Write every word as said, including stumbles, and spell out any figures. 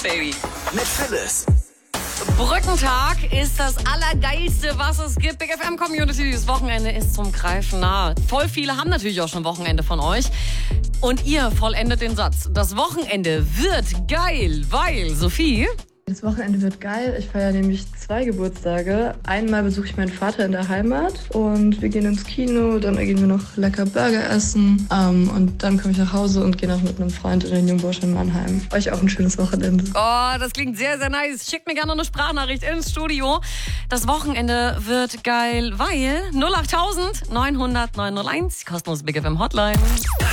Baby. Mit Phyllis. Brückentag ist das Allergeilste, was es gibt. Big F M Community, das Wochenende ist zum Greifen nah. Voll viele haben natürlich auch schon Wochenende von euch. Und ihr vollendet den Satz. Das Wochenende wird geil, weil, Sophie... Das Wochenende wird geil. Ich feiere nämlich zwei Geburtstage. Einmal besuche ich meinen Vater in der Heimat und wir gehen ins Kino, dann gehen wir noch lecker Burger essen ähm, und dann komme ich nach Hause und gehe noch mit einem Freund in den Jungbusch in Mannheim. Euch auch ein schönes Wochenende. Oh, das klingt sehr, sehr nice. Schickt mir gerne eine Sprachnachricht ins Studio. Das Wochenende wird geil, weil null acht neunhundert neunhundert neunhunderteins, kostenlos Big F M Hotline.